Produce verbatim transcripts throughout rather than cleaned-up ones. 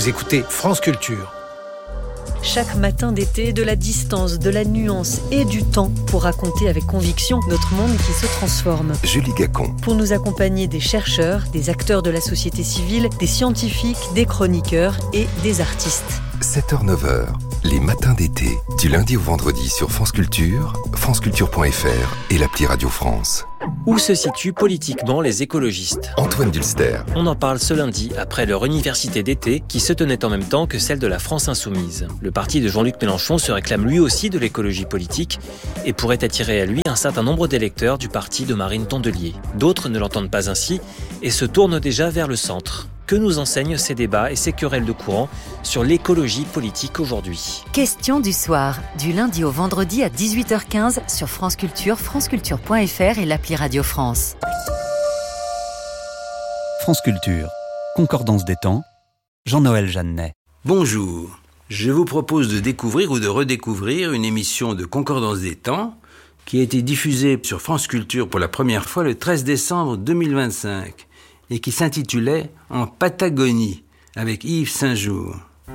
Vous écoutez France Culture. Chaque matin d'été, de la distance, de la nuance et du temps pour raconter avec conviction notre monde qui se transforme. Julie Gacon. Pour nous accompagner des chercheurs, des acteurs de la société civile, des scientifiques, des chroniqueurs et des artistes. sept heures neuf heures, les matins d'été, du lundi au vendredi sur France Culture, franceculture point f r et l'appli Radio France. Où se situent politiquement les écologistes ? Antoine Dulster. On en parle ce lundi après leur université d'été qui se tenait en même temps que celle de la France Insoumise. Le parti de Jean-Luc Mélenchon se réclame lui aussi de l'écologie politique et pourrait attirer à lui un certain nombre d'électeurs du parti de Marine Tondelier. D'autres ne l'entendent pas ainsi et se tournent déjà vers le centre. Que nous enseignent ces débats et ces querelles de courant sur l'écologie politique aujourd'hui ? Question du soir, du lundi au vendredi à dix-huit heures quinze sur France Culture, franceculture point f r et l'appli Radio France. France Culture, Concordance des temps, Jean-Noël Jeannet. Bonjour, je vous propose de découvrir ou de redécouvrir une émission de Concordance des temps qui a été diffusée sur France Culture pour la première fois le treize décembre deux mille vingt-cinq. Et qui s'intitulait « En Patagonie » avec Yves Saint-Jour.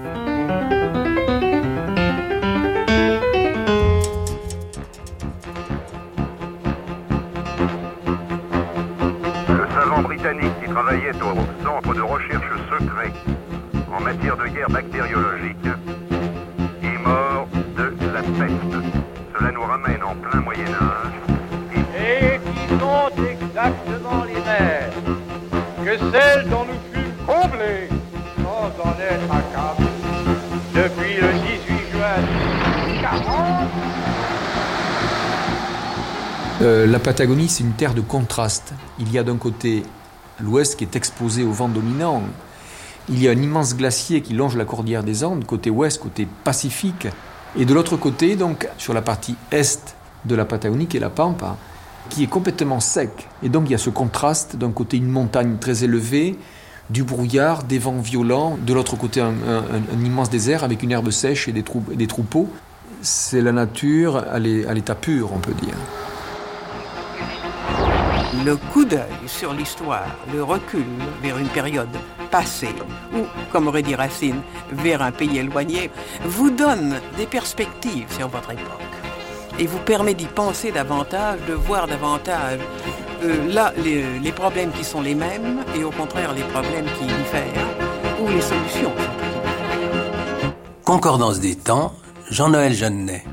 Le savant britannique qui travaillait au centre de recherche secret en matière de guerre bactériologique est mort de la peste. Cela nous ramène en plein Moyen-Âge. Et qui sont exactement les mêmes que celles dont nous fûmes comblés sans en être accablés depuis le dix-huit juin mille huit cent quarante. Euh, la Patagonie, c'est une terre de contraste. Il y a d'un côté l'ouest qui est exposé au vent dominant. Il y a un immense glacier qui longe la cordillère des Andes, côté ouest, côté Pacifique. Et de l'autre côté, donc, sur la partie est de la Patagonie, qui est la Pampa, qui est complètement sec. Et donc il y a ce contraste, d'un côté une montagne très élevée, du brouillard, des vents violents, de l'autre côté un, un, un immense désert avec une herbe sèche et des, trou- des troupeaux. C'est la nature à l'état pur, on peut dire. Le coup d'œil sur l'histoire, le recul vers une période passée, ou, comme aurait dit Racine, vers un pays éloigné, vous donne des perspectives sur votre époque. Et vous permet d'y penser davantage, de voir davantage euh, là les, les problèmes qui sont les mêmes et au contraire les problèmes qui diffèrent ou les solutions. Concordance des temps, Jean-Noël Jeannet.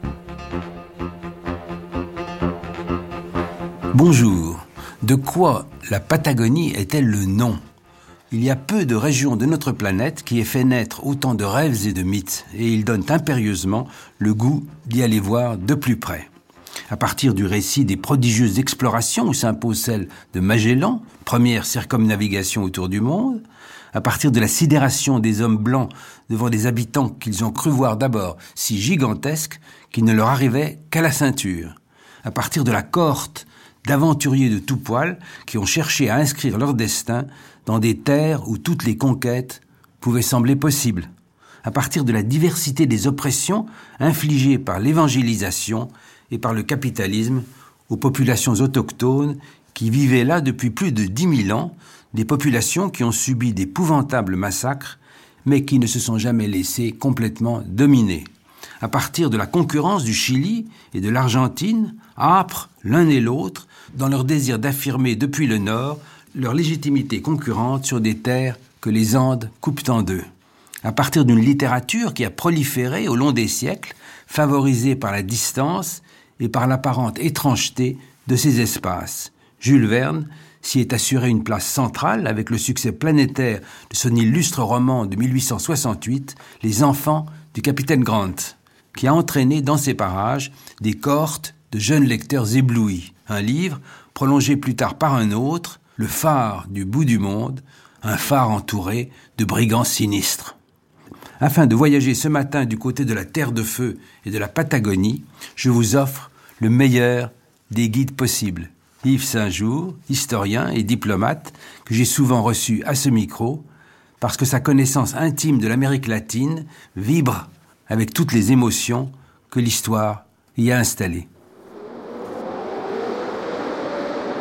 Bonjour. De quoi la Patagonie est-elle le nom ? Il y a peu de régions de notre planète qui aient fait naître autant de rêves et de mythes, et ils donnent impérieusement le goût d'y aller voir de plus près. À partir du récit des prodigieuses explorations où s'impose celle de Magellan, première circumnavigation autour du monde, à partir de la sidération des hommes blancs devant des habitants qu'ils ont cru voir d'abord si gigantesques qu'ils ne leur arrivaient qu'à la ceinture, à partir de la cohorte d'aventuriers de tout poil qui ont cherché à inscrire leur destin dans des terres où toutes les conquêtes pouvaient sembler possibles, à partir de la diversité des oppressions infligées par l'évangélisation et par le capitalisme aux populations autochtones qui vivaient là depuis plus de dix mille ans, des populations qui ont subi d'épouvantables massacres, mais qui ne se sont jamais laissées complètement dominer, à partir de la concurrence du Chili et de l'Argentine, âpres l'un et l'autre, dans leur désir d'affirmer depuis le Nord leur légitimité concurrente sur des terres que les Andes coupent en deux. À partir d'une littérature qui a proliféré au long des siècles, favorisée par la distance et par l'apparente étrangeté de ces espaces. Jules Verne s'y est assuré une place centrale avec le succès planétaire de son illustre roman de mille huit cent soixante-huit, Les enfants du capitaine Grant, qui a entraîné dans ces parages des cohortes de jeunes lecteurs éblouis. Un livre, prolongé plus tard par un autre, Le phare du bout du monde, un phare entouré de brigands sinistres. Afin de voyager ce matin du côté de la Terre de Feu et de la Patagonie, je vous offre le meilleur des guides possibles. Yves Saint-Jour, historien et diplomate, que j'ai souvent reçu à ce micro, parce que sa connaissance intime de l'Amérique latine vibre avec toutes les émotions que l'histoire y a installées.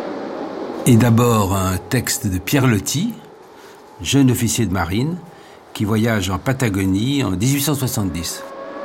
Et d'abord un texte de Pierre Loti, jeune officier de marine, qui voyage en Patagonie en dix-huit cent soixante-dix.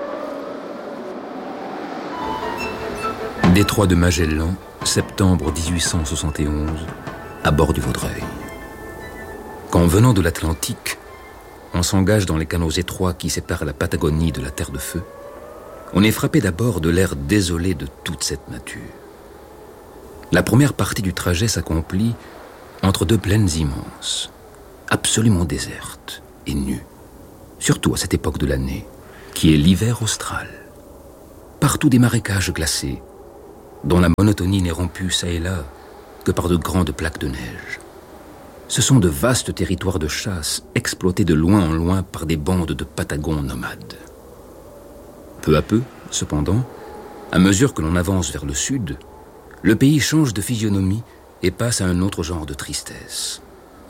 Détroit de Magellan, septembre dix-huit cent soixante et onze, à bord du Vaudreuil. Quand venant de l'Atlantique, on s'engage dans les canaux étroits qui séparent la Patagonie de la Terre de Feu, on est frappé d'abord de l'air désolé de toute cette nature. La première partie du trajet s'accomplit entre deux plaines immenses, absolument désertes et nues, surtout à cette époque de l'année, qui est l'hiver austral. Partout des marécages glacés, dont la monotonie n'est rompue çà et là que par de grandes plaques de neige. Ce sont de vastes territoires de chasse exploités de loin en loin par des bandes de Patagons nomades. Peu à peu, cependant, à mesure que l'on avance vers le sud, le pays change de physionomie et passe à un autre genre de tristesse.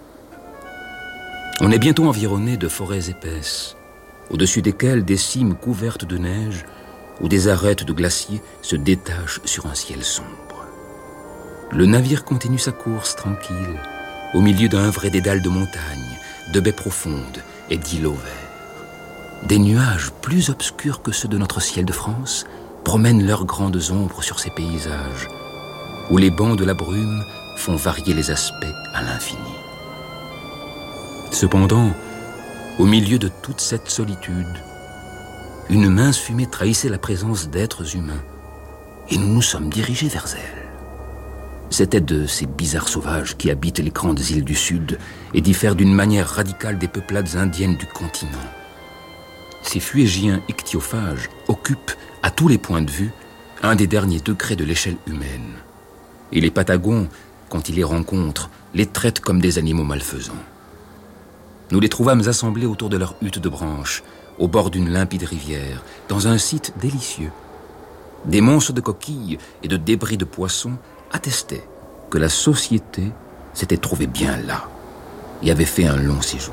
On est bientôt environné de forêts épaisses, au-dessus desquelles des cimes couvertes de neige ou des arêtes de glaciers se détachent sur un ciel sombre. Le navire continue sa course tranquille, au milieu d'un vrai dédale de montagnes, de baies profondes et d'îlots verts. Des nuages plus obscurs que ceux de notre ciel de France promènent leurs grandes ombres sur ces paysages, où les bancs de la brume font varier les aspects à l'infini. Cependant, au milieu de toute cette solitude, une mince fumée trahissait la présence d'êtres humains, et nous nous sommes dirigés vers elle. C'étaient de ces bizarres sauvages qui habitent les grandes îles du Sud et diffèrent d'une manière radicale des peuplades indiennes du continent. Ces fuégiens ichthyophages occupent, à tous les points de vue, un des derniers degrés de l'échelle humaine. Et les Patagons, quand ils les rencontrent, les traitent comme des animaux malfaisants. Nous les trouvâmes assemblés autour de leur hutte de branches, au bord d'une limpide rivière, dans un site délicieux. Des monceaux de coquilles et de débris de poissons attestaient que la société s'était trouvée bien là et avait fait un long séjour.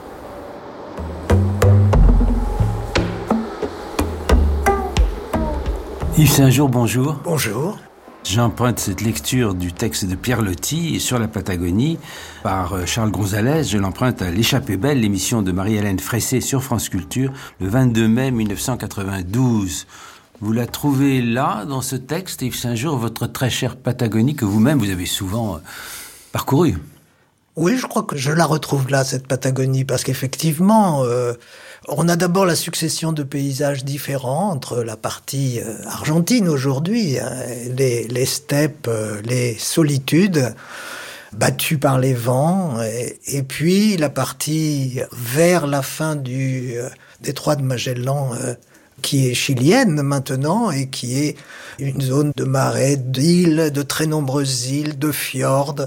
Yves Saint-Jour, bonjour. Bonjour. J'emprunte cette lecture du texte de Pierre Loti sur la Patagonie par Charles Gonzalez. Je l'emprunte à L'échappée belle, l'émission de Marie-Hélène Fressé sur France Culture, le vingt-deux mai mille neuf cent quatre-vingt-douze. Vous la trouvez là, dans ce texte, Yves Saint-Jour, votre très chère Patagonie que vous-même vous avez souvent parcourue? Oui, je crois que je la retrouve là, cette Patagonie, parce qu'effectivement, euh, on a d'abord la succession de paysages différents entre la partie euh, argentine aujourd'hui, hein, les, les steppes, euh, les solitudes battues par les vents, et, et puis la partie vers la fin du euh, détroit de Magellan, euh, qui est chilienne maintenant et qui est une zone de marais, d'îles, de très nombreuses îles, de fjords,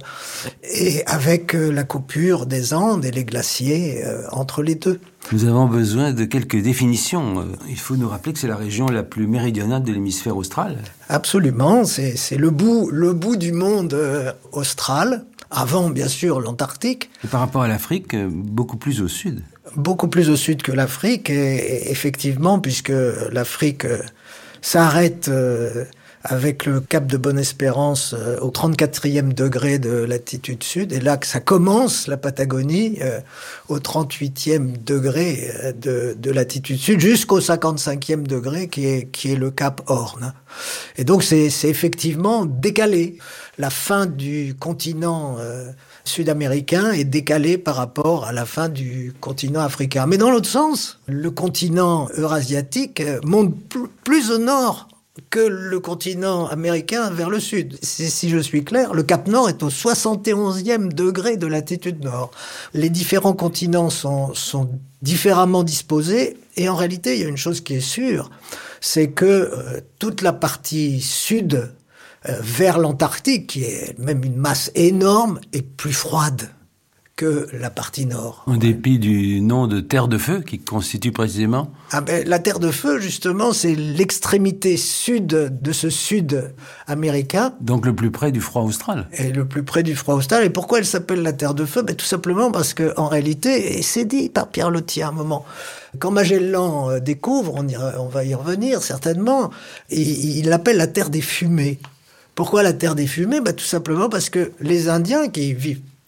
et avec la coupure des Andes et les glaciers euh, entre les deux. Nous avons besoin de quelques définitions. Il faut nous rappeler que c'est la région la plus méridionale de l'hémisphère austral. Absolument, c'est, c'est le bout, le bout du monde euh, austral, avant bien sûr l'Antarctique. Et par rapport à l'Afrique, beaucoup plus au sud. Beaucoup plus au sud que l'Afrique, et, et effectivement, puisque l'Afrique euh, s'arrête euh, avec le cap de Bonne-Espérance euh, au trente-quatrième degré de latitude sud, et là que ça commence, la Patagonie, euh, au trente-huitième degré de, de latitude sud, jusqu'au cinquante-cinquième degré qui est, qui est le cap Horn. Et donc c'est, c'est effectivement décalé. La fin du continent euh, sud-américain est décalée par rapport à la fin du continent africain. Mais dans l'autre sens, le continent eurasiatique monte pl- plus au nord que le continent américain vers le sud. Si, si je suis clair, le cap Nord est au soixante et onzième degré de latitude nord. Les différents continents sont, sont différemment disposés, et en réalité, il y a une chose qui est sûre, c'est que euh, toute la partie sud euh, vers l'Antarctique, qui est même une masse énorme, est plus froide que la partie nord. En dépit du nom de Terre de Feu, qui constitue précisément... Ah ben, la Terre de Feu, justement, c'est l'extrémité sud de ce sud américain. Donc le plus près du froid austral. Et le plus près du froid austral. Et pourquoi elle s'appelle la Terre de Feu? Ben, tout simplement parce que, en réalité, et c'est dit par Pierre Loti à un moment, quand Magellan découvre, on, ira, on va y revenir certainement, il, il l'appelle la Terre des Fumées. Pourquoi la Terre des Fumées? Ben, tout simplement parce que les Indiens qui vivent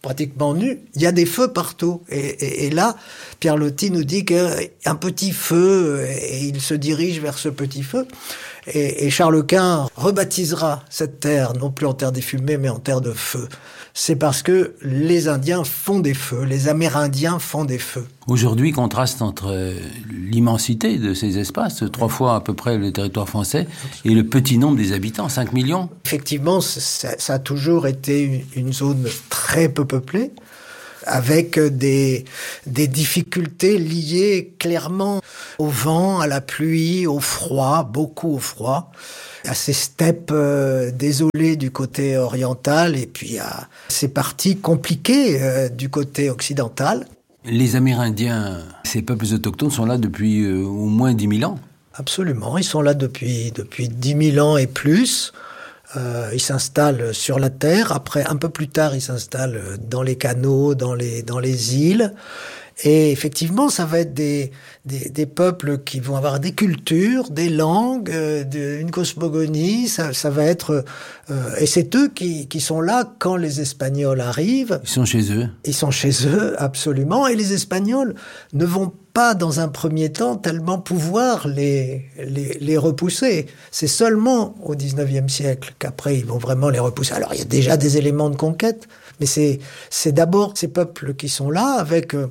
pratiquement nus, il y a des feux partout. Et, et, et là, Pierre Loti nous dit qu'un petit feu, et il se dirige vers ce petit feu. Et, et Charles Quint rebaptisera cette terre, non plus en terre des fumées, mais en terre de feu. C'est parce que les Indiens font des feux, les Amérindiens font des feux. Aujourd'hui, contraste entre l'immensité de ces espaces, trois fois à peu près le territoire français, et le petit nombre des habitants, cinq millions. Effectivement, ça, ça a toujours été une zone très peu peuplée, avec des, des difficultés liées clairement au vent, à la pluie, au froid, beaucoup au froid, à ces steppes euh, désolées du côté oriental et puis à ces parties compliquées euh, du côté occidental. Les Amérindiens, ces peuples autochtones, sont là depuis euh, au moins dix mille ans. Absolument, ils sont là depuis, depuis dix mille ans et plus. Euh, ils s'installent sur la terre. Après, un peu plus tard, ils s'installent dans les canaux, dans les, dans les îles. Et effectivement, ça va être des, des, des peuples qui vont avoir des cultures, des langues, euh, de, une cosmogonie. Ça, ça va être... Euh, et c'est eux qui, qui sont là quand les Espagnols arrivent. Ils sont chez eux. Ils sont chez eux, absolument. Et les Espagnols ne vont pas, dans un premier temps, tellement pouvoir les, les, les repousser. C'est seulement au dix-neuvième siècle qu'après, ils vont vraiment les repousser. Alors, il y a déjà des éléments de conquête, mais c'est, c'est d'abord ces peuples qui sont là, avec euh,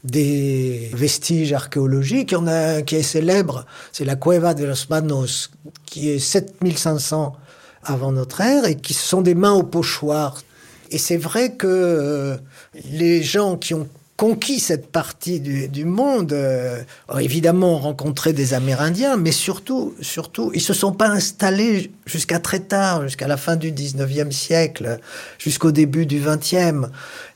des vestiges archéologiques. Il y en a un qui est célèbre, c'est la Cueva de los Manos, qui est sept mille cinq cents avant notre ère, et qui sont des mains au pochoir. Et c'est vrai que euh, les gens qui ont conquis cette partie du, du monde, euh, ont évidemment rencontré des Amérindiens, mais surtout, surtout, ils se sont pas installés jusqu'à très tard, jusqu'à la fin du dix-neuvième siècle, jusqu'au début du vingtième.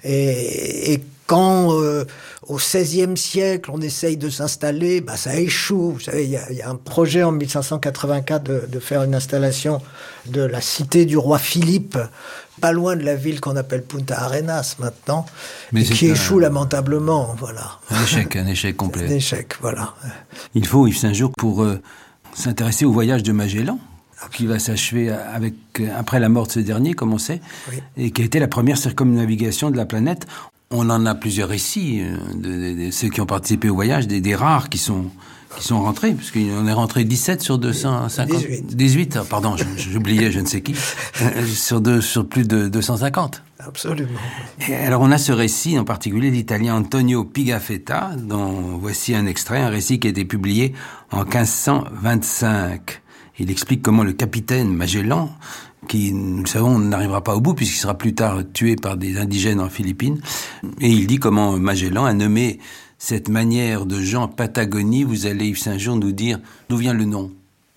Et, et quand, euh, au seizième siècle, on essaye de s'installer, bah, ça échoue. Vous savez, il y a, y a un projet en mille cinq cent quatre-vingt-quatre de, de faire une installation de la cité du roi Philippe, pas loin de la ville qu'on appelle Punta Arenas maintenant, mais et qui un... échoue lamentablement, voilà. Un échec, un échec complet. Un échec, voilà. Il faut, Yves Saint-Jour, pour euh, s'intéresser au voyage de Magellan, qui va s'achever avec, après la mort de ce dernier, comme on sait, oui. Et qui a été la première circumnavigation de la planète. On en a plusieurs récits de, de, de ceux qui ont participé au voyage, des, des rares qui sont... qui sont rentrés, parce qu'on est rentré dix-sept sur deux cent cinquante. dix-huit. dix-huit, pardon, j'oubliais je ne sais qui, sur, deux, sur plus de deux cent cinquante. Absolument. Et alors on a ce récit, en particulier l'Italien Antonio Pigafetta, dont voici un extrait, un récit qui a été publié en quinze cent vingt-cinq. Il explique comment le capitaine Magellan, qui, nous le savons, n'arrivera pas au bout, puisqu'il sera plus tard tué par des indigènes en Philippines, et il dit comment Magellan a nommé cette manière de gens Patagonie. Vous allez, Yves Saint-Jour, nous dire d'où vient le nom.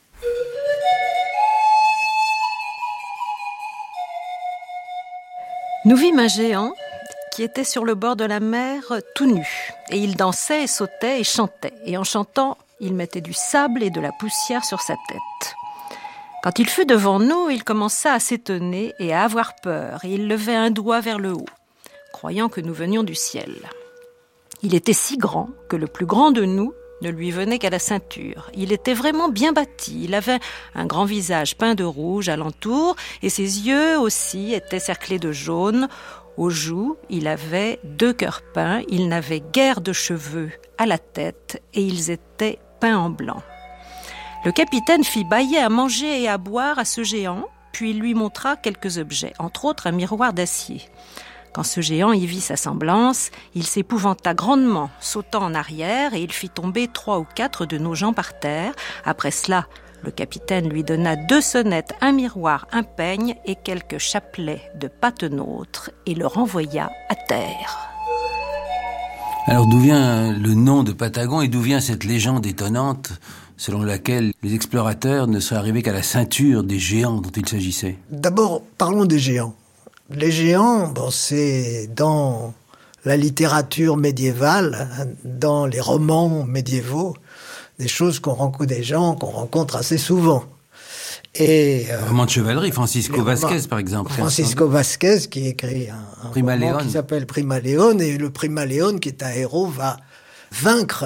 Nous vîmes un géant qui était sur le bord de la mer tout nu. Et il dansait et sautait et chantait. Et en chantant, il mettait du sable et de la poussière sur sa tête. Quand il fut devant nous, il commença à s'étonner et à avoir peur. Et il levait un doigt vers le haut, croyant que nous venions du ciel. Il était si grand que le plus grand de nous ne lui venait qu'à la ceinture. Il était vraiment bien bâti. Il avait un grand visage peint de rouge alentour et ses yeux aussi étaient cerclés de jaune. Aux joues, il avait deux cœurs peints. Il n'avait guère de cheveux à la tête et ils étaient peints en blanc. Le capitaine fit bâiller à manger et à boire à ce géant, puis il lui montra quelques objets, entre autres un miroir d'acier. Quand ce géant y vit sa semblance, il s'épouvanta grandement, sautant en arrière, et il fit tomber trois ou quatre de nos gens par terre. Après cela, le capitaine lui donna deux sonnettes, un miroir, un peigne et quelques chapelets de patenôtre, et le renvoya à terre. Alors d'où vient le nom de Patagon et d'où vient cette légende étonnante selon laquelle les explorateurs ne seraient arrivés qu'à la ceinture des géants dont il s'agissait? D'abord, parlons des géants. Les géants, bon, c'est dans la littérature médiévale, dans les romans médiévaux, des choses qu'on rencontre, des gens qu'on rencontre assez souvent. Et euh, roman de chevalerie, Francisco Vasquez romans, par exemple. Francisco Vasquez qui écrit un, un Prima roman Leone. qui s'appelle Prima Leone, et le Prima Leone, qui est un héros, va vaincre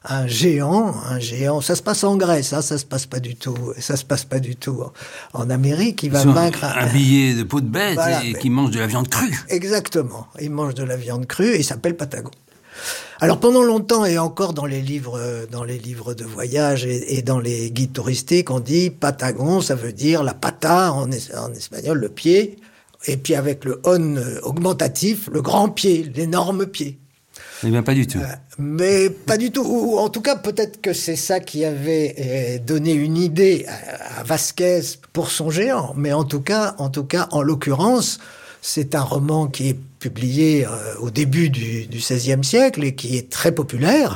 un géant, un géant. Ça se passe en Grèce, hein, ça se passe pas du tout. Ça se passe pas du tout en Amérique. Il va vaincre un habillé de peau de bête voilà, et qui mange de la viande crue. Exactement. Il mange de la viande crue et il s'appelle Patagon. Alors pendant longtemps et encore dans les livres, dans les livres de voyage et, et dans les guides touristiques, on dit Patagon, ça veut dire la pata en, es, en espagnol, le pied, et puis avec le on augmentatif, le grand pied, l'énorme pied. Eh bien, pas du tout. Euh, mais pas du tout. Ou en tout cas, peut-être que c'est ça qui avait euh, donné une idée à, à Vasquez pour son géant. Mais en tout cas, en tout cas, en l'occurrence, c'est un roman qui est publié euh, au début du, du seizième siècle et qui est très populaire.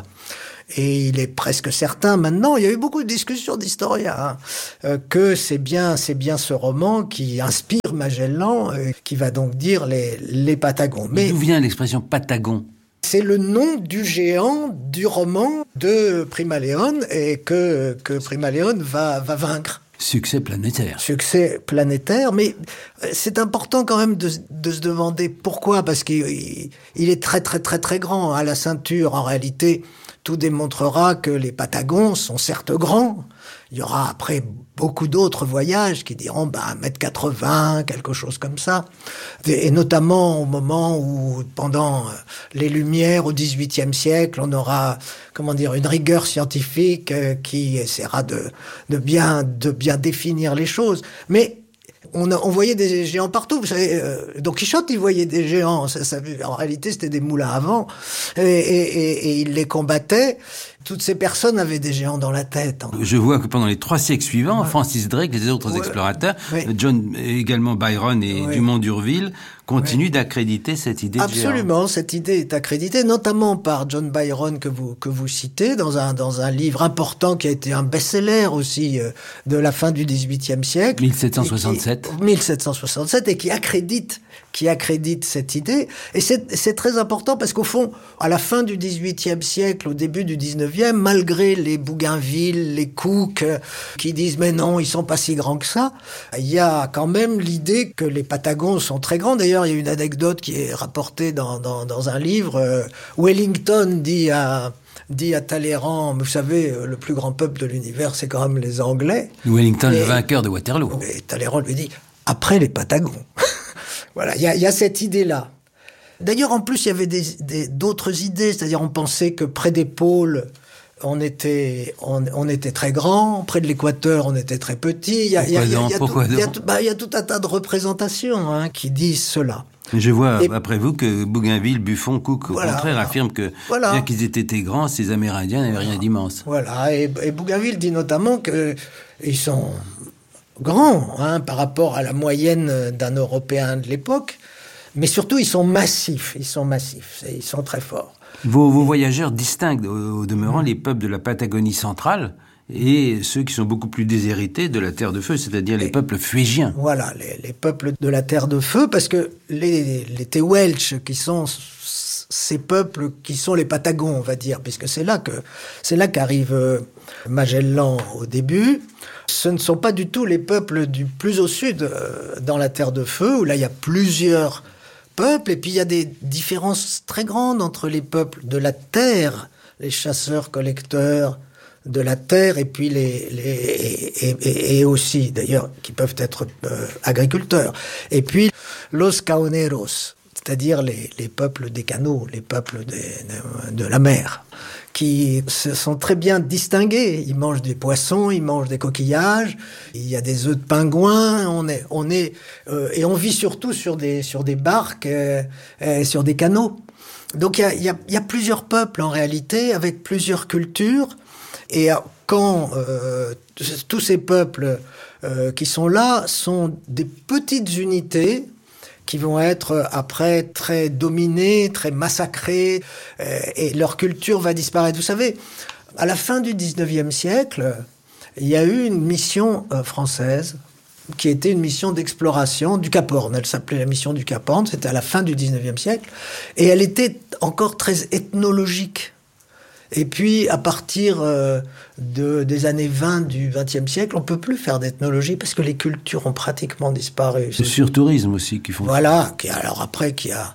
Et il est presque certain maintenant, il y a eu beaucoup de discussions d'historiens, hein, euh, que c'est bien, c'est bien ce roman qui inspire Magellan, euh, qui va donc dire les, les Patagons. Mais d'où vient l'expression Patagon ? C'est le nom du géant du roman de Prima León et que, que Prima León va, va vaincre. Succès planétaire. Succès planétaire, mais c'est important quand même de, de se demander pourquoi, parce qu'il il est très très très très grand à la ceinture. En réalité, tout démontrera que les Patagons sont certes grands. Il y aura après beaucoup d'autres voyages qui diront bah, un mètre quatre-vingts, quelque chose comme ça. Et notamment au moment où, pendant les Lumières, au dix-huitième siècle, on aura, comment dire, une rigueur scientifique qui essaiera de, de, bien, de bien définir les choses. Mais on, a, on voyait des géants partout. Vous savez, euh, Don Quichotte, il voyait des géants. Ça, ça, en réalité, c'était des moulins à vent. Et, et, et, et il les combattait. Toutes ces personnes avaient des géants dans la tête. Je vois que pendant les trois siècles suivants, ouais. Francis Drake, les autres ouais. explorateurs, ouais. John, également Byron et ouais. Dumont d'Urville, continuent ouais. d'accréditer cette idée de géant. Absolument, cette idée est accréditée, notamment par John Byron que vous que vous citez dans un dans un livre important qui a été un best-seller aussi euh, de la fin du dix-huitième siècle. mille sept cent soixante-sept. Qui, mille sept cent soixante-sept et qui accrédite qui accrédite cette idée. Et c'est, c'est très important parce qu'au fond, à la fin du dix-huitième siècle, au début du dix-neuvième, malgré les Bougainville, les Cook, euh, qui disent « mais non, ils sont pas si grands que ça », il y a quand même l'idée que les Patagons sont très grands. D'ailleurs, il y a une anecdote qui est rapportée dans, dans, dans un livre. Euh, Wellington dit à... dit à Talleyrand, vous savez, le plus grand peuple de l'univers, c'est quand même les Anglais. Wellington, et, le vainqueur de Waterloo. Et Talleyrand lui dit, après les Patagons. Voilà, il y a, y a cette idée-là. D'ailleurs, en plus, il y avait des, des, d'autres idées, c'est-à-dire on pensait que près des pôles, on était, on, on était très grand, près de l'équateur, on était très petit. Il y a, y a, y a, y a, tout, y a, tout, bah, y a tout un tas de représentations hein, qui disent cela. Je vois, et, après vous, que Bougainville, Buffon, Cook, au voilà, contraire, affirment que, voilà. bien qu'ils aient été grands, ces Amérindiens n'avaient voilà. rien d'immense. Voilà, et, et Bougainville dit notamment qu'ils sont grands hein, par rapport à la moyenne d'un Européen de l'époque, mais surtout, ils sont massifs, ils sont massifs, ils sont très forts. Vos, vos voyageurs distinguent, au, au demeurant, mmh. les peuples de la Patagonie centrale et ceux qui sont beaucoup plus déshérités de la Terre de Feu, c'est-à-dire les, les peuples fuégiens. Voilà, les, les peuples de la Terre de Feu, parce que les, les Tehuelches, qui sont ces peuples qui sont les Patagons, on va dire, puisque c'est là que c'est là qu'arrive Magellan au début. Ce ne sont pas du tout les peuples du plus au sud, euh, dans la Terre de Feu, où là il y a plusieurs peuples, et puis il y a des différences très grandes entre les peuples de la Terre, les chasseurs-collecteurs de la terre, et puis les, les et, et, et aussi d'ailleurs qui peuvent être euh, agriculteurs, et puis los caoneros, c'est-à-dire les, les peuples des canaux, les peuples des, de, de la mer, qui se sont très bien distingués. Ils mangent des poissons, ils mangent des coquillages, il y a des œufs de pingouins, on est on est euh, et on vit surtout sur des sur des barques, euh, euh, sur des canaux. Donc il y a il y a il y a plusieurs peuples en réalité avec plusieurs cultures. Et quand euh, tous ces peuples euh, qui sont là sont des petites unités qui vont être après très dominées, très massacrées, euh, et leur culture va disparaître. Vous savez, à la fin du dix-neuvième siècle, il y a eu une mission euh, française qui était une mission d'exploration du Cap Horn. Elle s'appelait la mission du Cap Horn, c'était à la fin du dix-neuvième siècle, et elle était encore très ethnologique. Et puis, à partir euh, de, des années vingt du vingtième siècle, on ne peut plus faire d'ethnologie parce que les cultures ont pratiquement disparu. Le surtourisme aussi qui font. Voilà, qui, alors après, qui a,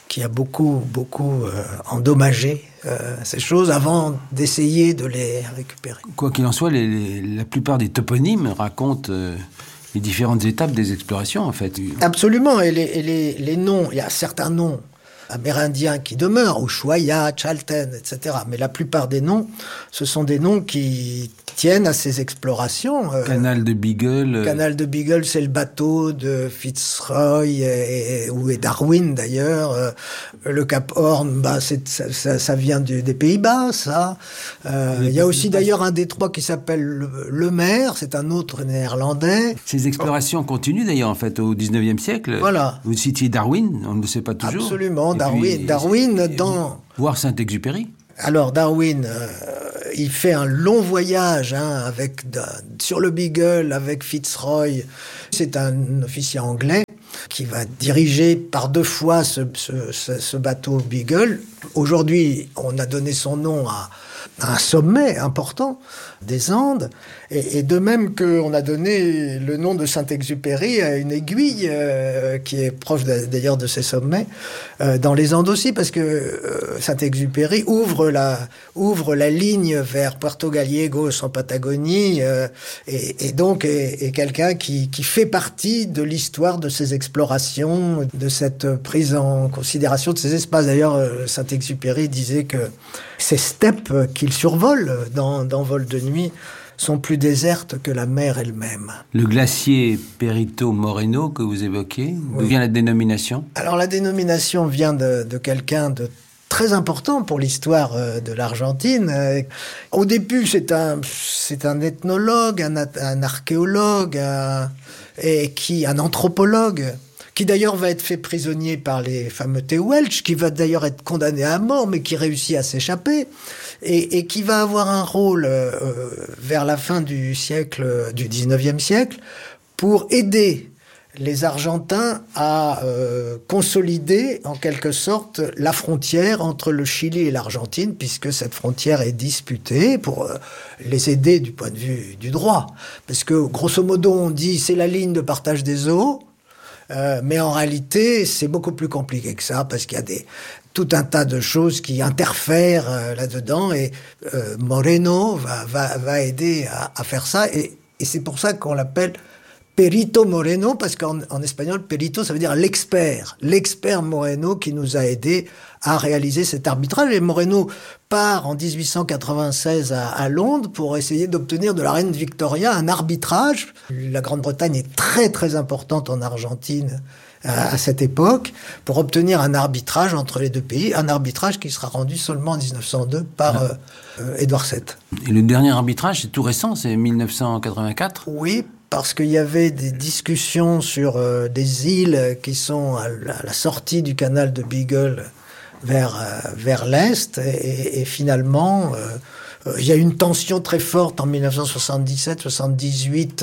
qui a beaucoup, beaucoup euh, endommagé euh, ces choses avant d'essayer de les récupérer. Quoi qu'il en soit, les, les, la plupart des toponymes racontent euh, les différentes étapes des explorations, en fait. Absolument, et les, et les, les noms, il y a certains noms amérindiens qui demeurent, Ushuaia, Chalten, et cetera. Mais la plupart des noms, ce sont des noms qui tiennent à ces explorations. Canal de Beagle. Euh, Canal de Beagle, c'est le bateau de Fitzroy et, et, ou et Darwin d'ailleurs. Euh, le Cap Horn, bah, c'est, ça, ça, ça vient du, des Pays-Bas, ça. Euh, il y a aussi d'ailleurs un détroit qui s'appelle le, le Mer, c'est un autre néerlandais. Ces explorations oh. continuent d'ailleurs en fait au dix-neuvième siècle. Voilà. Vous citiez Darwin, on ne le sait pas toujours. Absolument, Darwin. Puis, Darwin dans... Voir Saint-Exupéry. Alors Darwin, euh, il fait un long voyage hein, avec, de, sur le Beagle avec Fitzroy. C'est un officier anglais qui va diriger par deux fois ce, ce, ce, ce bateau Beagle. Aujourd'hui, on a donné son nom à, à un sommet important des Andes, et, et de même qu'on a donné le nom de Saint-Exupéry à une aiguille euh, qui est proche de, d'ailleurs de ces sommets, euh, dans les Andes aussi, parce que euh, Saint-Exupéry ouvre la, ouvre la ligne vers Puerto Gallegos en Patagonie, euh, et, et donc est, est quelqu'un qui, qui fait partie de l'histoire de ces explorations, de cette prise en considération de ces espaces. D'ailleurs, euh, Saint-Exupéry disait que ces steppes qu'il survole dans, dans Vol de nuit sont plus désertes que la mer elle-même. Le glacier Perito Moreno que vous évoquez, d'où oui. vient la dénomination ? Alors la dénomination vient de, de quelqu'un de très important pour l'histoire de l'Argentine. Au début, c'est un, c'est un ethnologue, un, un archéologue, un, et qui, un anthropologue, qui d'ailleurs va être fait prisonnier par les fameux Tehuelche, qui va d'ailleurs être condamné à mort, mais qui réussit à s'échapper, et, et qui va avoir un rôle euh, vers la fin du siècle, du dix-neuvième siècle, pour aider les Argentins à euh, consolider en quelque sorte la frontière entre le Chili et l'Argentine, puisque cette frontière est disputée, pour euh, les aider du point de vue du droit. Parce que grosso modo on dit c'est la ligne de partage des eaux, euh, mais en réalité c'est beaucoup plus compliqué que ça, parce qu'il y a des, tout un tas de choses qui interfèrent euh, là-dedans, et euh, Moreno va, va, va aider à, à faire ça, et, et c'est pour ça qu'on l'appelle Perito Moreno, parce qu'en en espagnol, Perito, ça veut dire l'expert. L'expert Moreno qui nous a aidés à réaliser cet arbitrage. Et Moreno part en dix-huit cent quatre-vingt-seize à, à Londres pour essayer d'obtenir de la reine Victoria un arbitrage. La Grande-Bretagne est très très importante en Argentine à, à cette époque, pour obtenir un arbitrage entre les deux pays. Un arbitrage qui sera rendu seulement en dix-neuf cent deux par euh, euh, Édouard sept. Et le dernier arbitrage, c'est tout récent, c'est mille neuf cent quatre-vingt-quatre ? Oui, parce qu'il y avait des discussions sur euh, des îles qui sont à la, à la sortie du canal de Beagle vers, euh, vers l'est, et, et finalement, euh, il y a eu une tension très forte en mille neuf cent soixante-dix-sept soixante-dix-huit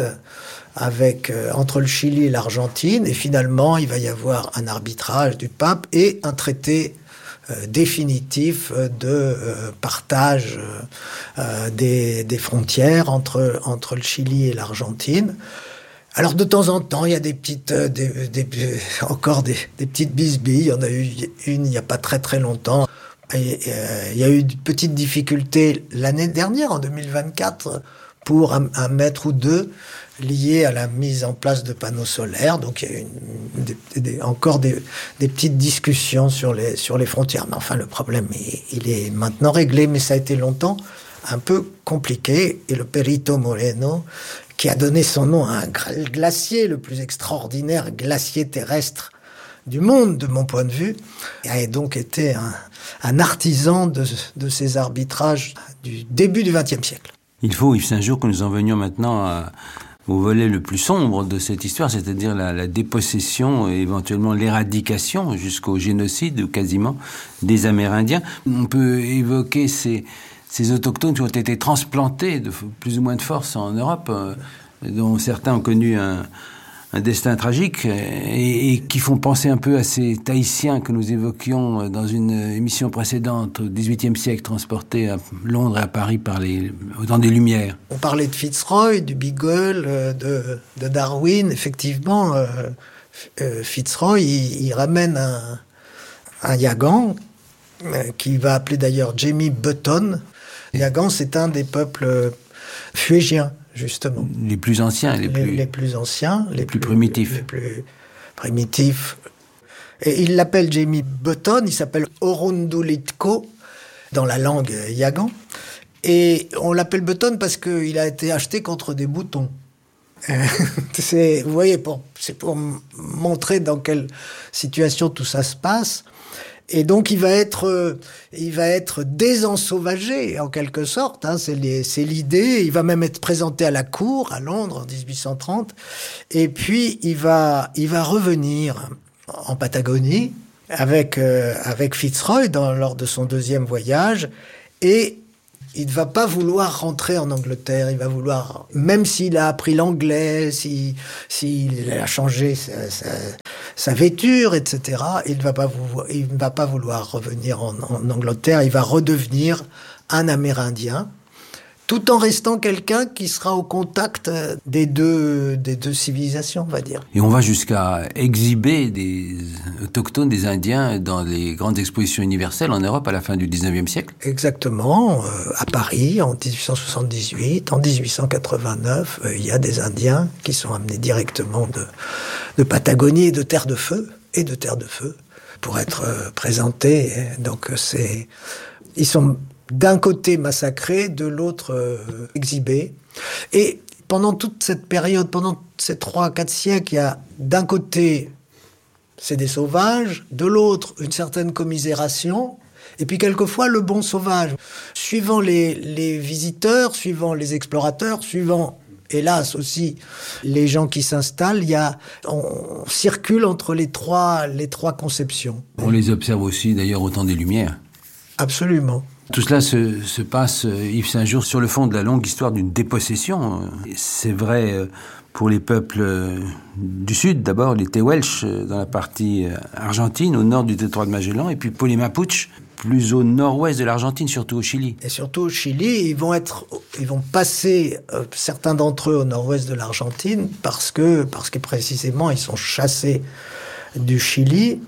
avec, euh, entre le Chili et l'Argentine, et finalement, il va y avoir un arbitrage du pape et un traité Euh, définitif de euh, partage euh, des, des frontières entre, entre le Chili et l'Argentine. Alors de temps en temps, il y a des petites, euh, des, des, encore des, des petites bisbilles. Il y en a eu une il n'y a pas très très longtemps. Et, euh, il y a eu de petites difficultés l'année dernière, en deux mille vingt-quatre, pour un, un mètre ou deux lié à la mise en place de panneaux solaires. Donc il y a une, des, des, encore des, des petites discussions sur les, sur les frontières. Mais enfin, le problème, il, il est maintenant réglé, mais ça a été longtemps un peu compliqué. Et le Perito Moreno, qui a donné son nom à un glacier, le plus extraordinaire glacier terrestre du monde, de mon point de vue, a donc été un, un artisan de, de ces arbitrages du début du vingtième siècle. Il faut, Yves Saint-Jour, que nous en venions maintenant à, au volet le plus sombre de cette histoire, c'est-à-dire la, la dépossession et éventuellement l'éradication jusqu'au génocide ou quasiment des Amérindiens. On peut évoquer ces, ces autochtones qui ont été transplantés de plus ou moins de force en Europe, euh, dont certains ont connu un, un destin tragique, et, et qui font penser un peu à ces Tahitiens que nous évoquions dans une émission précédente au dix-huitième siècle, transportés à Londres et à Paris par les, dans des lumières. On parlait de Fitzroy, du Beagle, de, de Darwin. Effectivement, euh, euh, Fitzroy, il, il ramène un, un Yagan, euh, qu'il va appeler d'ailleurs Jamie Button. Yagan, c'est un des peuples fuégiens, justement. Les plus anciens, les, les plus... Les plus anciens. Les, les plus, plus primitifs. Les plus primitifs. Et il l'appelle Jamie Button, il s'appelle Orundulitko, dans la langue Yagan. Et on l'appelle Button parce qu'il a été acheté contre des boutons. c'est, vous voyez, pour, c'est pour m- montrer dans quelle situation tout ça se passe. Et donc, il va être, euh, il va être désensauvagé, en quelque sorte. Hein, c'est, les, c'est l'idée. Il va même être présenté à la cour, à Londres, en dix-huit cent trente. Et puis, il va, il va revenir en Patagonie avec, euh, avec Fitzroy dans, lors de son deuxième voyage. Et il ne va pas vouloir rentrer en Angleterre. Il va vouloir, même s'il a appris l'anglais, s'il, s'il a changé sa, sa, sa vêture, et cetera, il ne va pas, il ne va pas vouloir revenir en, en Angleterre. Il va redevenir un Amérindien, tout en restant quelqu'un qui sera au contact des deux, des deux civilisations, on va dire. Et on va jusqu'à exhiber des autochtones, des Indiens, dans les grandes expositions universelles en Europe à la fin du dix-neuvième siècle. Exactement. Euh, à Paris, en dix-huit cent soixante-dix-huit, en dix-huit cent quatre-vingt-neuf, euh, il y a des Indiens qui sont amenés directement de, de Patagonie et de Terre de Feu, et de Terre de Feu, pour être euh, présentés. Donc, c'est... Ils sont... d'un côté massacrés, de l'autre euh, exhibés. Et pendant toute cette période, pendant ces trois, quatre siècles, il y a d'un côté, c'est des sauvages, de l'autre, une certaine commisération, et puis quelquefois le bon sauvage. Suivant les, les visiteurs, suivant les explorateurs, suivant, hélas aussi, les gens qui s'installent, il y a, on circule entre les trois, les trois conceptions. On les observe aussi d'ailleurs au temps des Lumières. Absolument. Tout cela se, se passe, Yves Saint-Jour, sur le fond de la longue histoire d'une dépossession. C'est vrai pour les peuples du Sud, d'abord, les Tehuelches, dans la partie argentine, au nord du détroit de Magellan, et puis pour les Mapuches, plus au nord-ouest de l'Argentine, surtout au Chili. Et surtout au Chili, ils vont être, ils vont passer, euh, certains d'entre eux, au nord-ouest de l'Argentine, parce que, parce que précisément, ils sont chassés du Chili.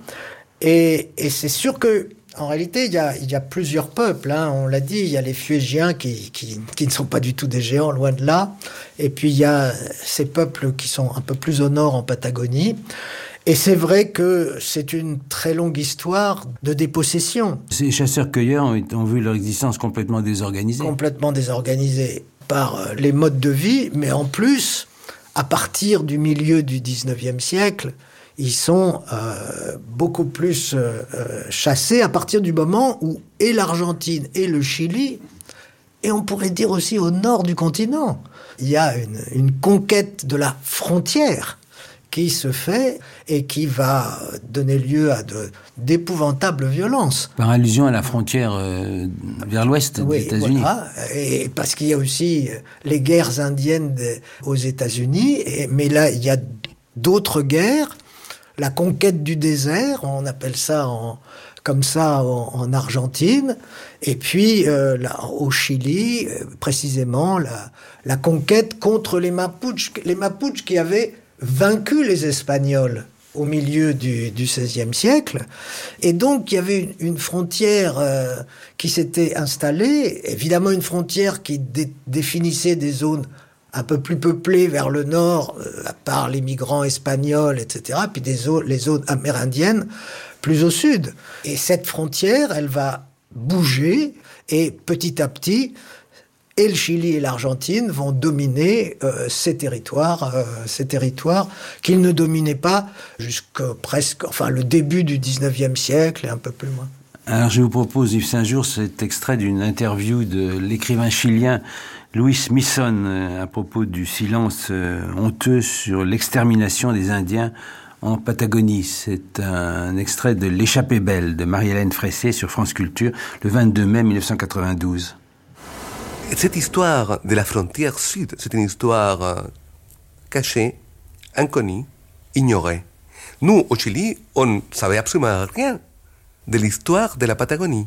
Et, et c'est sûr que, en réalité, il y a, il y a plusieurs peuples. Hein. On l'a dit, il y a les Fuégiens qui, qui, qui ne sont pas du tout des géants, loin de là. Et puis, il y a ces peuples qui sont un peu plus au nord, en Patagonie. Et c'est vrai que c'est une très longue histoire de dépossession. Ces chasseurs-cueilleurs ont, ont vu leur existence complètement désorganisée. Complètement désorganisée par les modes de vie, mais en plus, à partir du milieu du dix-neuvième siècle, ils sont euh, beaucoup plus euh, chassés à partir du moment où et l'Argentine et le Chili, et on pourrait dire aussi au nord du continent, il y a une, une conquête de la frontière qui se fait et qui va donner lieu à de, d'épouvantables violences. Par allusion à la frontière euh, vers l'ouest oui, des États-Unis. Voilà. Et parce qu'il y a aussi les guerres indiennes de, aux États-Unis, et, mais là, il y a d'autres guerres. La conquête du désert, on appelle ça en, comme ça en, en Argentine, et puis euh, là, au Chili, euh, précisément, la, la conquête contre les Mapuches, les Mapuches qui avaient vaincu les Espagnols au milieu du, du seizième siècle. Et donc, il y avait une, une frontière euh, qui s'était installée, évidemment une frontière qui dé- définissait des zones un peu plus peuplées vers le nord, euh, à part les migrants espagnols, et cetera, puis des zo- les zones amérindiennes plus au sud. Et cette frontière, elle va bouger, et petit à petit, et le Chili et l'Argentine vont dominer euh, ces territoires, euh, ces territoires qu'ils ne dominaient pas jusqu'à presque, enfin, le début du dix-neuvième siècle et un peu plus loin. Alors, je vous propose, Yves Saint-Jour, cet extrait d'une interview de l'écrivain chilien Luis Misson à propos du silence honteux sur l'extermination des Indiens en Patagonie. C'est un extrait de L'échappée belle de Marie-Hélène Fressé sur France Culture le vingt-deux mai mille neuf cent quatre-vingt-douze. Cette histoire de la frontière sud, c'est une histoire cachée, inconnue, ignorée. Nous, au Chili, on ne savait absolument rien de l'histoire de la Patagonie.